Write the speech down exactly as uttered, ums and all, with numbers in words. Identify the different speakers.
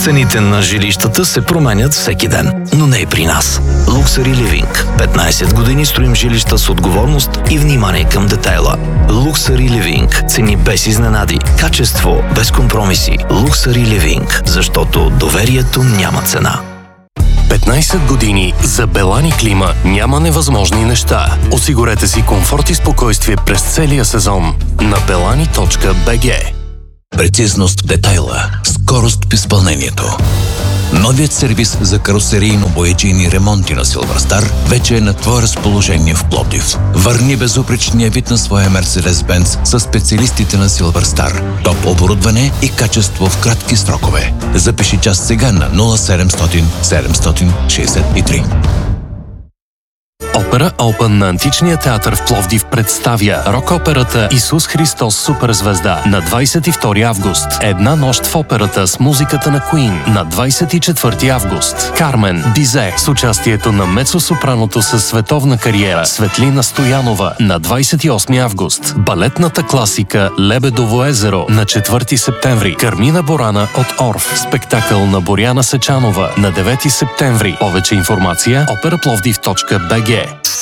Speaker 1: Цените на жилищата се променят всеки ден, но не и при нас. Luxury Living. петнайсет години строим жилища с отговорност и внимание към детайла. Luxury Living. Цени без изненади. Качество без компромиси. Luxury Living. Защото доверието няма цена.
Speaker 2: петнайсет години за Белани Клима няма невъзможни неща. Осигурете си комфорт и спокойствие през целия сезон на белани точка би джи.
Speaker 3: Прецизност в детайла, скорост в изпълнението. Новият сервис за каросерийно-бояджийни ремонти на Силвърстар вече е на твое разположение в Пловдив. Върни безупречния вид на своя Мерцедес-Бенц с специалистите на Силвърстар. Топ оборудване и качество в кратки срокове. Запиши час сега на нула седемстотин седемстотин шейсет и три.
Speaker 2: Опера Open на Античния театър в Пловдив представя рок-операта Исус Христос Суперзвезда на двайсет и втори август. Една нощ в операта с музиката на Queen на двайсет и четвърти август. Кармен Бизе с участието на мецо-сопраното със световна кариера Светлина Стоянова на двайсет и осми август. Балетната класика Лебедово езеро на четвърти септември. Кармина Борана от Орф. Спектакъл на Боряна Сечанова на девети септември. Повече информация опера пловдив точка би джи.